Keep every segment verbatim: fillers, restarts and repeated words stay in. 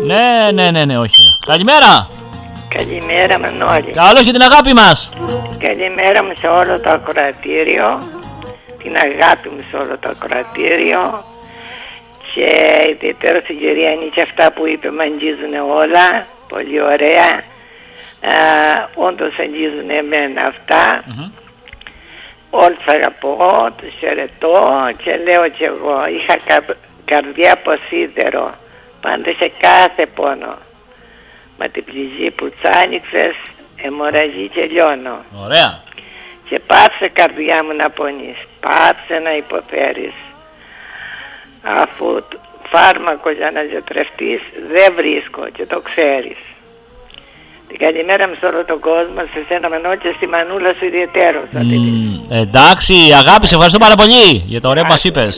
Ναι, ναι, ναι, ναι, όχι. Καλημέρα. Καλημέρα Μανώλη. Καλώς και την αγάπη μας. Καλημέρα μου σε όλο το ακροατήριο. Την αγάπη μου σε όλο το ακροατήριο. Και ιδιαίτερα στην κυρία Νίκη, αυτά που είπε με αγγίζουν όλα. Πολύ ωραία. Α, όντως αγγίζουν εμένα αυτά. Mm-hmm. Όλους αγαπώ, τους χαιρετώ και λέω κι εγώ. Είχα κα, καρδιά από σίδερο πάντα σε κάθε πόνο. Μα την πληγή που τσάνιξες, αιμορραγεί και λιώνω. Ωραία. Και πάψε καρδιά μου να πονείς, πάψε να υποφέρεις. Αφού φάρμακο για να γιατρευτείς δεν βρίσκω και το ξέρεις. Την καλημέρα μου σε όλο τον κόσμο, σε σένα Μανώλη και στη Μανούλα σου ιδιαιτέρως. Mm, εντάξει, αγάπη, σε ευχαριστώ πάρα πολύ για το ωραίο που μας είπες.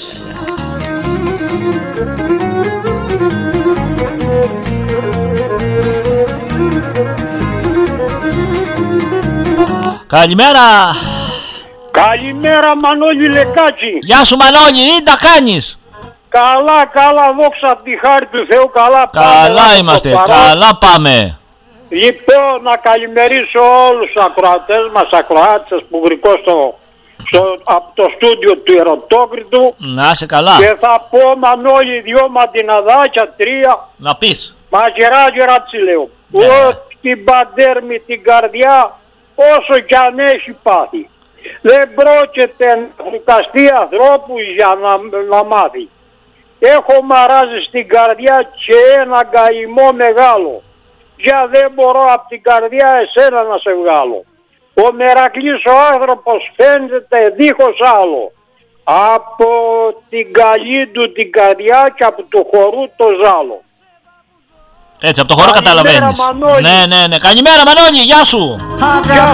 Καλημέρα. Καλημέρα Μανώλη Λεκάκη. Γεια σου Μανώλη, τι τα κάνεις? Καλά, καλά, δόξα τη χάρη του Θεού, καλά πάμε. Καλά είμαστε, καλά πάμε. Λοιπόν, να καλημερίσω όλους τους ακροατές μας, ακροάτες που γρικώ στο, στο, από το στούντιο του Ερωτόκριτου. Να είσαι καλά. Και θα πω Μανώλη δυο μαντιναδάκια, τρία. Να πεις. Μαζερά γεράτσι λέω. Ναι. Ότι την παντέρμη την καρδιά, όσο κι αν έχει πάθει, δεν πρόκειται να δικαστεί ανθρώπου για να, να μάθει. Έχω μαράζει στην καρδιά και ένα καημό μεγάλο. Για δεν μπορώ από την καρδιά εσένα να σε βγάλω. Ο Μερακλής ο άνθρωπος φαίνεται δίχως άλλο. Από την καλή του την καρδιά και από το χορού το ζάλο. Έτσι, από το χώρο καταλαβαίνεις. Ναι, ναι, ναι. Καλημέρα Μανώλη, γεια σου. Γεια